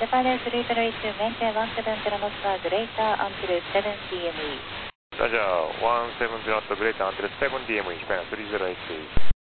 Japan 302, maintain 170 Moscow, greater until 7 DME. Roger, 170 greater until 7 DME, Japan 302.